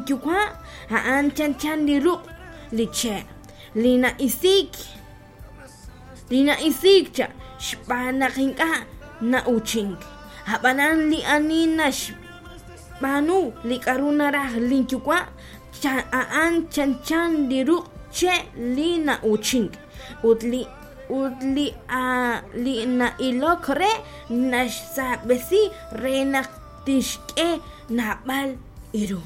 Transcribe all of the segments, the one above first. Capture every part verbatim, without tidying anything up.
linkyukwa haan chan chan liruq liche lina isik lina isikcha shpana qinqa na uchink habanan li anina shpanu li karuna rah linkyukwa haan chan chan liruq che lina uchink utli utli a li na ilokre na sabesi rena tishke nabal iru.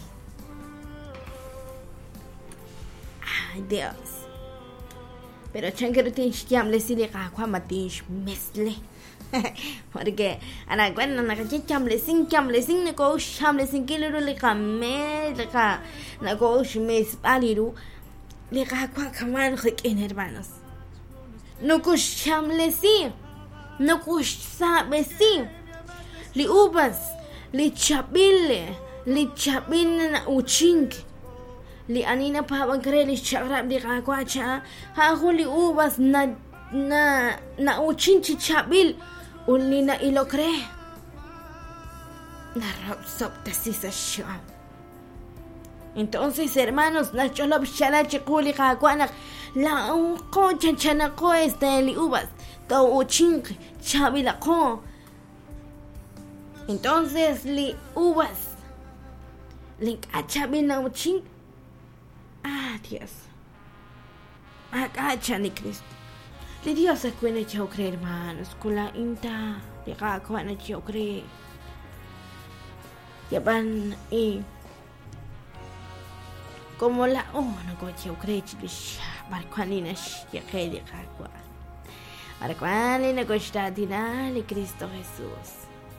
Ay Dios, pero chankero tinch yamle si le kakwa matish mesle porque ana cuando na kache chamle sin chamle sin ne ko chamle sin kilo le kame le ka na ko mes aliru le kakwa kaman khik hermanos no ko chamle si no ko sabe si li ubas li chabile li chabin na uchink li anina pa bankare li chagrab li kakwacha ha li ubas na na na uchinchi chabil uli na ilokre na rapsop tasisa sham. Entonces hermanos na cholob shalache kuli kakwanak la ko chanchana ko este li ubas to uchink chabila ko. Entonces li uvas link achabina uchink. Ah Dios, agacha ni Cristo. Le Dios a cuene yo creer hermanos, kula inta de ga kwana yo creer. Yaban y como la oh no go yo creer chibish barquanina ya que de ga kwa. Barquanina go está dinale Cristo Jesús.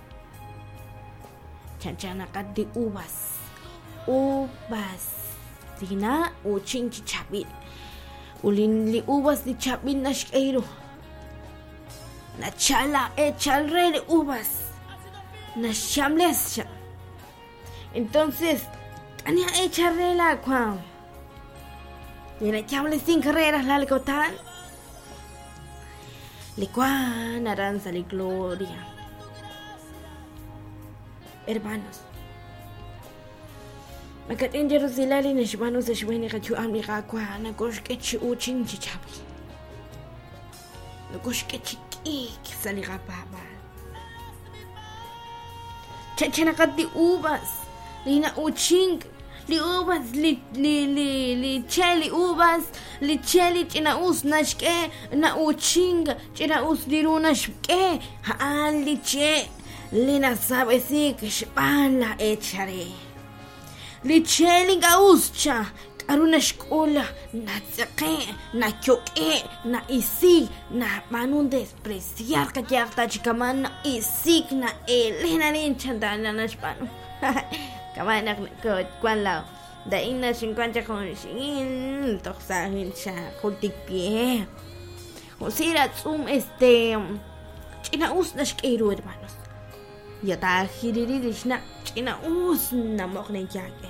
Chanchana kat di uvas uvas dina uchin chabil ulin li uvas di chabil na shkeiro na chala e chalre de uvas na shamles. Entonces tania e charre la kwa y na chamles sin carreras la lecotan li kwa naranza li gloria. Hermanos, makat in Jerusalem ni shbanu se shwene kachu amni kakwa na gosh ke chi uchin chi chabi na gosh ke chi ki sali gababa chachana kati ubas lina uching li ubas li li li li cheli ubas li cheli china us nashke na uching china us diruna shke ha li che Lina sabe si que shpan la echaré. Li chelinga uscha karuna shkola na tsake na kyoke na isi na manun despreciar ka yakta chikaman na isik na elena rin chandana na shpanu. Kamana ko kwan lao da ina cincuenta con sin toxahin cha kultik pie. Usira tsum este china us na shkeiru hermanos. Ya ta hiriri dishna china us na mokhne yake.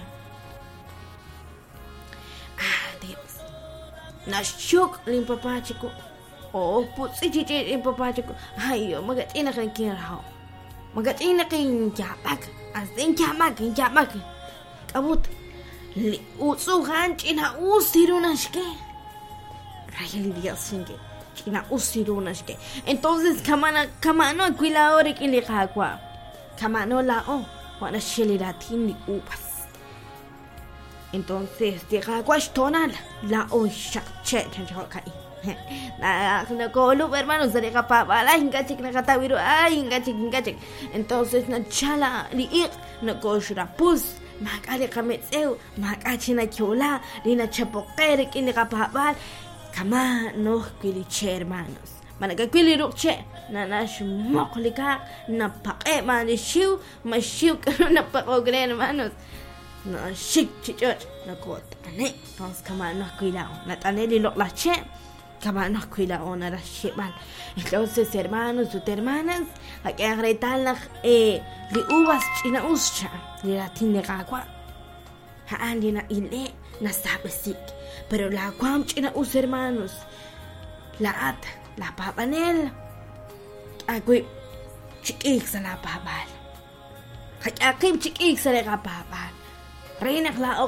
Ah Dios. Na shuk lim papa chico. Oh putsi chichi lim papa chico. Ayo magat ina kan kirao. Magat ina kan jabak. Azin jamak jamak. Kabut. Li usu han china usiruna shke. Rayali Dios singe. China usiruna shke. Entonces kamana kamano cuiladore que le jagua. Kamano la o, wana shelidatin li upas. Entonces, llega guashtonal, la o shakche, chanchokai. Na na kolu hermanos de kapapa, la ingachik na katawiru, ay ingachik ingachik. Entonces na chala li ik na goshra pus, makale kametseu, makachi na kyola, li na chapokere kini kapapa. Kama no kiliche hermanos. Managakwili rukche na nash moklika na pake mani shiu ma shiu kano na pakogre hermanos na shik chichot na kotane pons kama no cuidao na tane li lo la che kama no cuidao na la shibal. Entonces hermanos sus hermanas a que agretan la eh li uvas china uscha li latin de gagua ha andi na ile na sabesik pero la kwam china us hermanos la at la papanel agui chikik sa la papal hakakib chikik sa la papal reina la